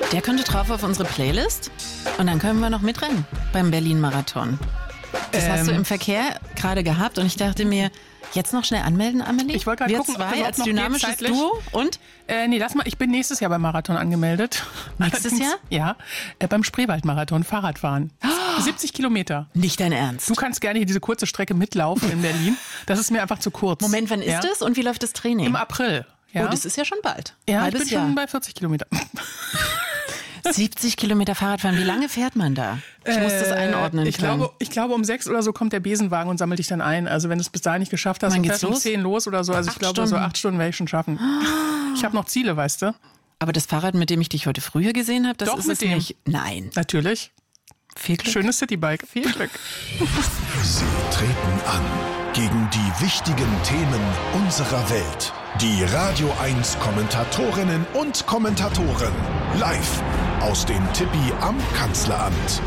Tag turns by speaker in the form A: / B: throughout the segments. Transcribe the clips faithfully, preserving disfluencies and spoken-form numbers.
A: Der könnte drauf auf unsere Playlist und dann können wir noch mitrennen beim Berlin-Marathon. Das ähm, hast du im Verkehr gerade gehabt und ich dachte mir, jetzt noch schnell anmelden, Amelie?
B: Ich wollte gerade
A: wir
B: gucken,
A: zwei als dynamisches Duo und?
B: Äh, nee, lass mal, ich bin nächstes Jahr beim Marathon angemeldet.
A: Nächstes Jahr?
B: Ja, äh, beim Spreewald-Marathon, Fahrradfahren. Oh, siebzig Kilometer.
A: Nicht dein Ernst?
B: Du kannst gerne hier diese kurze Strecke mitlaufen in Berlin. Das ist mir einfach zu kurz.
A: Moment, wann ist
B: ja?
A: das und wie läuft das Training?
B: Im April. Ja?
A: Oh, das ist ja schon bald.
B: Ja,
A: Halbes
B: ich bin
A: Jahr.
B: schon bei vierzig Kilometer.
A: siebzig Kilometer Fahrradfahren, wie lange fährt man da? Ich muss das einordnen
B: ich
A: können.
B: Glaube, ich glaube, um sechs oder so kommt der Besenwagen und sammelt dich dann ein. Also wenn du es bis dahin nicht geschafft hast,
A: Wann
B: dann
A: geht's
B: fährst du um
A: los?
B: zehn los oder so. Also
A: Acht
B: ich glaube,
A: Stunden.
B: so acht Stunden werde ich schon schaffen. Ich habe noch Ziele, weißt du?
A: Aber das Fahrrad, mit dem ich dich heute früher gesehen habe, das
B: Doch,
A: ist
B: mit
A: es
B: dem.
A: nicht. Nein.
B: Natürlich.
A: Viel Glück.
B: Schönes Citybike. Viel Glück.
C: Sie treten an gegen die wichtigen Themen unserer Welt. Die Radio eins Kommentatorinnen und Kommentatoren. Live aus dem Tippi am Kanzleramt.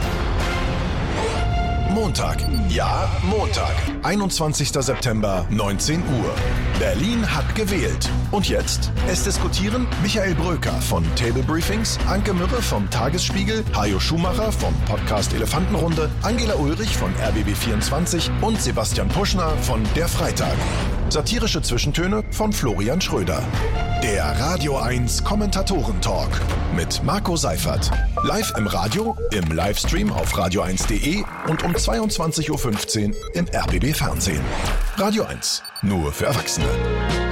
C: Montag. Ja, Montag. einundzwanzigster September, neunzehn Uhr. Berlin hat gewählt. Und jetzt? Es diskutieren Michael Bröker von Table Briefings, Anke Mürre vom Tagesspiegel, Hajo Schumacher vom Podcast Elefantenrunde, Angela Ulrich von R B B vierundzwanzig und Sebastian Puschner von Der Freitag. Satirische Zwischentöne von Florian Schröder. Der Radio eins Kommentatoren-Talk mit Marco Seifert. Live im Radio, im Livestream auf radio eins punkt de und um zweiundzwanzig Uhr fünfzehn im R B B Fernsehen. Radio eins, nur für Erwachsene.